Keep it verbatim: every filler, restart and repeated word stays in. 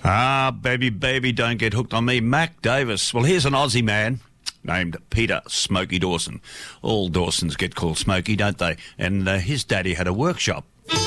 Ah, baby, baby, don't get hooked on me. Mac Davis. Well, here's an Aussie man named Peter Smokey Dawson. All Dawsons get called Smokey, don't they? And uh, his daddy had a workshop.